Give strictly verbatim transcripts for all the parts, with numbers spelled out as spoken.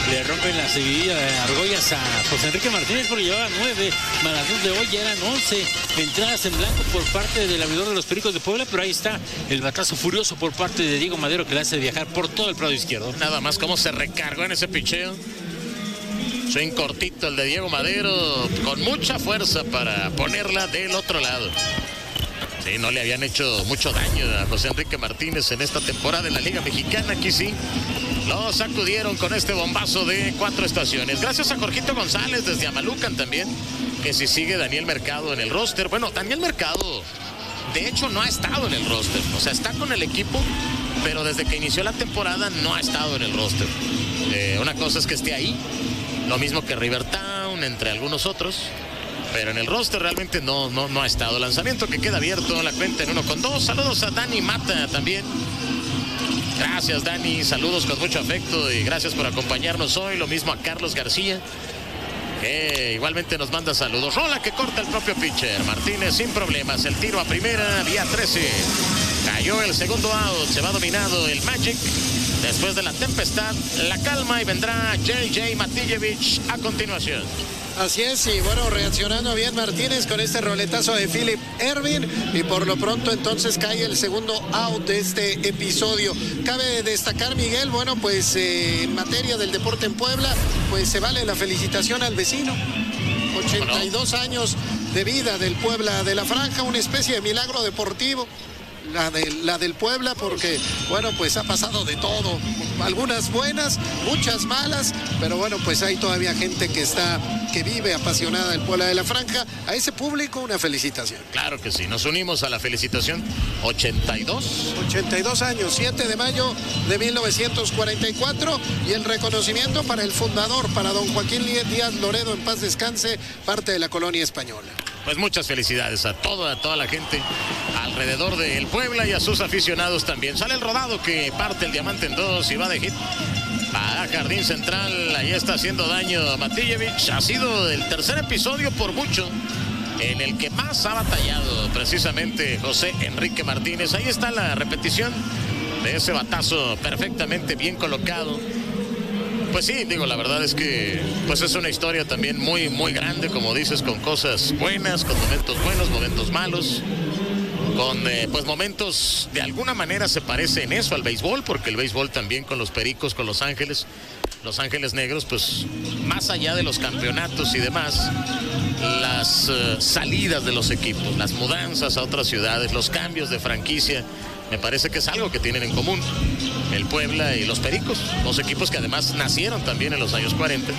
Le rompen la seguidilla de argollas a José Enrique Martínez porque llevaba nueve, más las dos de hoy ya eran once entradas en blanco por parte del abridor de los Pericos de Puebla, pero ahí está el batazo furioso por parte de Diego Madero que le hace viajar por todo el prado izquierdo. Nada más cómo se recargó en ese picheo. Swing cortito el de Diego Madero, con mucha fuerza para ponerla del otro lado. Sí, no le habían hecho mucho daño a José Enrique Martínez en esta temporada en la Liga Mexicana. Aquí sí lo sacudieron con este bombazo de cuatro estaciones. Gracias a Jorgito González desde Amalucan también, que si sigue Daniel Mercado en el roster. Bueno, Daniel Mercado de hecho no ha estado en el roster, o sea, está con el equipo, pero desde que inició la temporada no ha estado en el roster. Eh, una cosa es que esté ahí, lo mismo que Rivertown, entre algunos otros, pero en el roster realmente no, no, no ha estado. Lanzamiento que queda abierto, la cuenta en uno con dos. Saludos a Dani Mata también. Gracias, Dani, saludos con mucho afecto y gracias por acompañarnos hoy. Lo mismo a Carlos García, que igualmente nos manda saludos. Rola que corta el propio pitcher Martínez sin problemas. El tiro a primera, vía trece. Cayó el segundo out, se va dominado el Magic. Después de la tempestad, la calma, y vendrá J J Matijevich a continuación. Así es, y bueno, reaccionando bien Martínez con este roletazo de Philip Ervin, y por lo pronto entonces cae el segundo out de este episodio. Cabe destacar, Miguel, bueno, pues eh, en materia del deporte en Puebla, pues se vale la felicitación al vecino. ochenta y dos años de vida del Puebla de la Franja, una especie de milagro deportivo. La, de, la del Puebla, porque bueno, pues ha pasado de todo, algunas buenas, muchas malas, pero bueno, pues hay todavía gente que está, que vive apasionada del Puebla de la Franja. A ese público una felicitación. Claro que sí, nos unimos a la felicitación. ochenta y dos ochenta y dos años, siete de mayo de mil novecientos cuarenta y cuatro, y el reconocimiento para el fundador, para don Joaquín Díaz Loredo, en paz descanse, parte de la colonia española. Pues muchas felicidades a toda, a toda la gente alrededor del Puebla y a sus aficionados también. Sale el rodado que parte el diamante en dos y va de hit para Jardín Central. Ahí está haciendo daño a Matijevich. Ha sido el tercer episodio por mucho en el que más ha batallado precisamente José Enrique Martínez. Ahí está la repetición de ese batazo perfectamente bien colocado. Pues sí, digo, la verdad es que pues es una historia también muy, muy grande, como dices, con cosas buenas, con momentos buenos, momentos malos, con eh, pues momentos, de alguna manera se parece en eso al béisbol, porque el béisbol también con los Pericos, con Los Ángeles, Los Ángeles Negros, pues más allá de los campeonatos y demás, las uh, salidas de los equipos, las mudanzas a otras ciudades, los cambios de franquicia, me parece que es algo que tienen en común el Puebla y los Pericos, dos equipos que además nacieron también en los años cuarenta.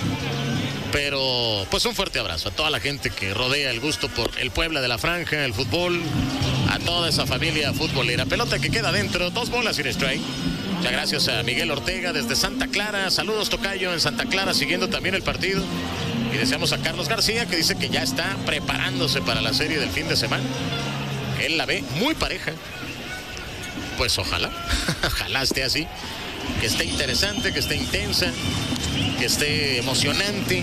Pero pues un fuerte abrazo a toda la gente que rodea el gusto por el Puebla de la Franja, el fútbol, a toda esa familia futbolera. Pelota que queda dentro, dos bolas sin strike. Muchas gracias a Miguel Ortega desde Santa Clara. Saludos, tocayo, en Santa Clara, siguiendo también el partido. Y deseamos a Carlos García, que dice que ya está preparándose para la serie del fin de semana. Él la ve muy pareja. Pues ojalá, ojalá esté así, que esté interesante, que esté intensa, que esté emocionante.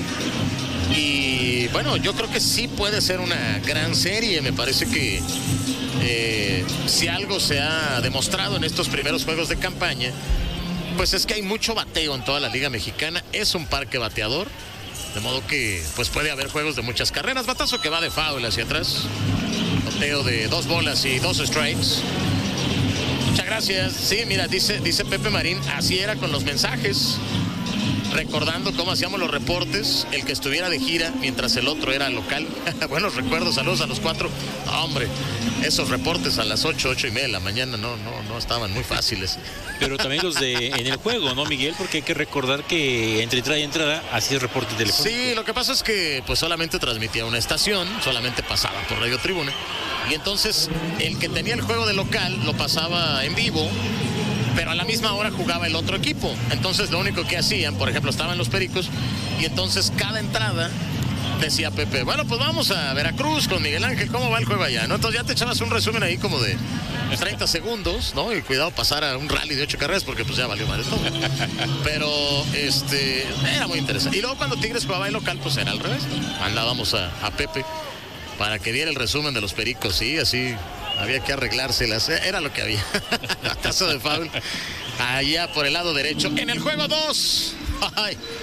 Y bueno, yo creo que sí puede ser una gran serie. Me parece que eh, si algo se ha demostrado en estos primeros juegos de campaña, pues es que hay mucho bateo en toda la Liga Mexicana. Es un parque bateador, de modo que pues puede haber juegos de muchas carreras. Batazo que va de foul hacia atrás, bateo de dos bolas y dos strikes. Muchas gracias. Sí, mira, dice, dice Pepe Marín, así era con los mensajes, recordando cómo hacíamos los reportes, el que estuviera de gira mientras el otro era local. Buenos recuerdos, saludos a los cuatro. No, hombre, esos reportes a las ocho, ocho y media de la mañana no, no, no estaban muy fáciles. Pero también los de en el juego, ¿no, Miguel? Porque hay que recordar que entre entrada y entrada hacía reporte telefónico. Sí, lo que pasa es que pues solamente transmitía una estación, solamente pasaba por Radio Tribuna. Y entonces el que tenía el juego de local lo pasaba en vivo, pero a la misma hora jugaba el otro equipo. Entonces lo único que hacían, por ejemplo, estaban los Pericos, y entonces cada entrada decía Pepe, bueno, pues vamos a Veracruz con Miguel Ángel, ¿cómo va el juego allá? ¿No? Entonces ya te echabas un resumen ahí como de treinta segundos, ¿no? Y cuidado pasar a un rally de ocho carreras porque pues ya valió mal esto. Pero este era muy interesante. Y luego cuando Tigres jugaba el local, pues era al revés, ¿no? Mandábamos a, a Pepe para que diera el resumen de los Pericos, sí, así había que arreglárselas, era lo que había. Tazo de foul allá por el lado derecho en el juego dos. Ay.